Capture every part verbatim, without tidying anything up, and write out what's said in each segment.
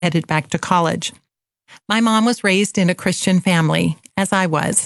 headed back to college. My mom was raised in a Christian family, as I was.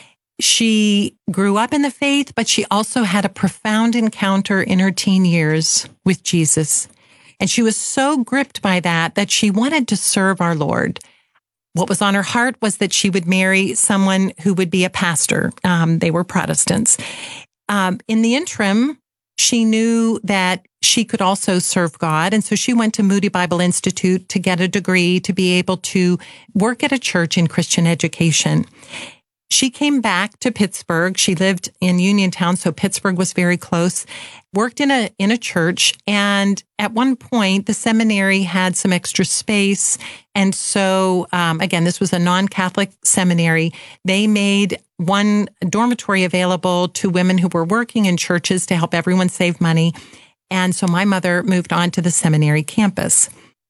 She grew up in the faith, but she also had a profound encounter in her teen years with Jesus. And she was so gripped by that that she wanted to serve our Lord. What was on her heart was that she would marry someone who would be a pastor. Um, they were Protestants. Um, in the interim, she knew that she could also serve God. And so she went to Moody Bible Institute to get a degree to be able to work at a church in Christian education. She came back to Pittsburgh. She lived in Uniontown, so Pittsburgh was very close. Worked in a in a church, and at one point, the seminary had some extra space. And so, um, again, this was a non-Catholic seminary. They made one dormitory available to women who were working in churches to help everyone save money. And so my mother moved on to the seminary campus.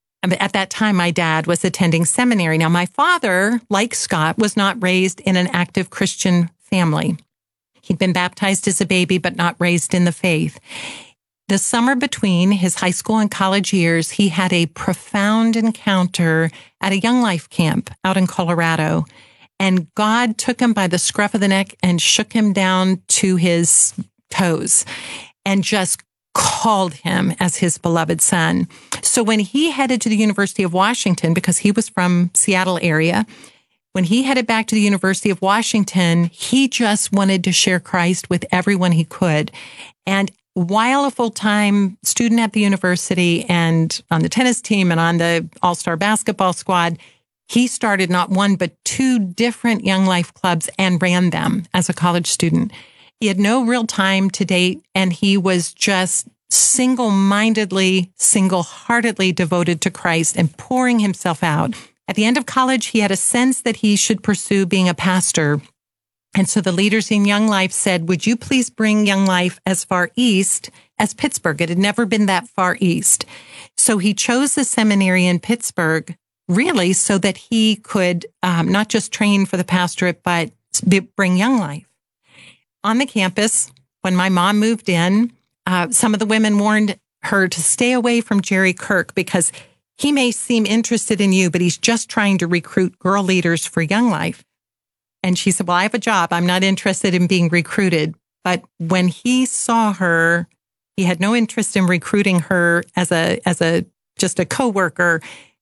At that time, my dad was attending seminary. Now, my father, like Scott, was not raised in an active Christian family. He'd been baptized as a baby, but not raised in the faith. The summer between his high school and college years, he had a profound encounter at a Young Life camp out in Colorado. And God took him by the scruff of the neck and shook him down to his toes and just called him as his beloved son. So when he headed to the University of Washington, because he was from Seattle area, when he headed back to the University of Washington, he just wanted to share Christ with everyone he could. And while a full-time student at the university and on the tennis team and on the all-star basketball squad, he started not one, but two different Young Life clubs and ran them as a college student. He had no real time to date, and he was just single-mindedly, single-heartedly devoted to Christ and pouring himself out. At the end of college, he had a sense that he should pursue being a pastor. And so the leaders in Young Life said, would you please bring Young Life as far east as Pittsburgh? It had never been that far east. So he chose the seminary in Pittsburgh, really, so that he could um, not just train for the pastorate, but bring Young Life. On the campus, when my mom moved in, uh, some of the women warned her to stay away from Jerry Kirk because he may seem interested in you, but he's just trying to recruit girl leaders for Young Life. And she said, well, I have a job. I'm not interested in being recruited. But when he saw her, he had no interest in recruiting her as a as a just a coworker.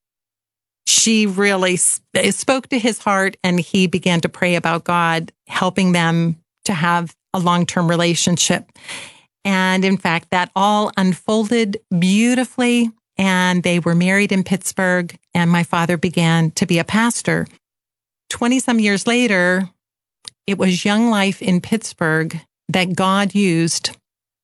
She really spoke to his heart, and he began to pray about God helping them to have a long-term relationship. And in fact, that all unfolded beautifully, and they were married in Pittsburgh, and my father began to be a pastor. twenty-some years later, it was Young Life in Pittsburgh that God used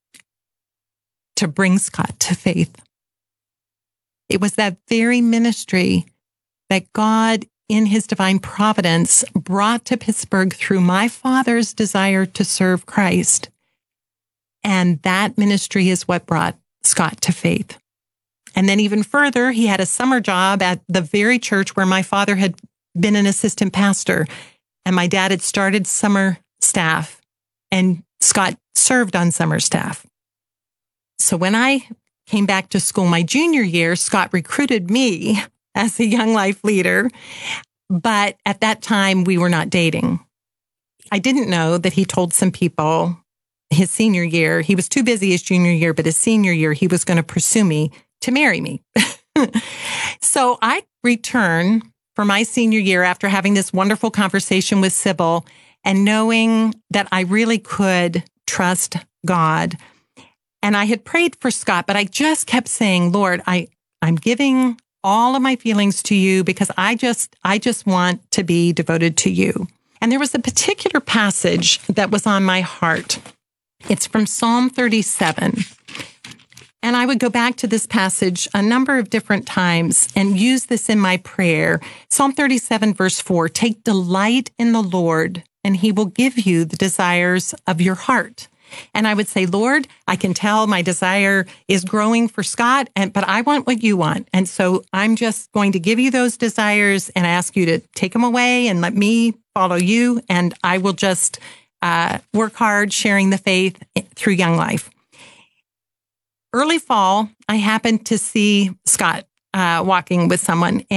to bring Scott to faith. It was that very ministry that God, in his divine providence, brought to Pittsburgh through my father's desire to serve Christ. And that ministry is what brought Scott to faith. And then even further, he had a summer job at the very church where my father had been an assistant pastor. And my dad had started summer staff, and Scott served on summer staff. So when I came back to school my junior year, Scott recruited me as a Young Life leader. But at that time, we were not dating. I didn't know that he told some people his senior year, he was too busy his junior year, but his senior year, he was going to pursue me to marry me. So I returned for my senior year after having this wonderful conversation with Sybil and knowing that I really could trust God. And I had prayed for Scott, but I just kept saying, Lord, I, I'm giving all of my feelings to you because I just, I just want to be devoted to you. And there was a particular passage that was on my heart. It's from Psalm thirty-seven. And I would go back to this passage a number of different times and use this in my prayer. Psalm thirty-seven, verse four, take delight in the Lord, and he will give you the desires of your heart. And I would say, Lord, I can tell my desire is growing for Scott, and but I want what you want. And so I'm just going to give you those desires and ask you to take them away and let me follow you. And I will just uh, work hard sharing the faith through Young Life. Early fall, I happened to see Scott. uh, walking with someone.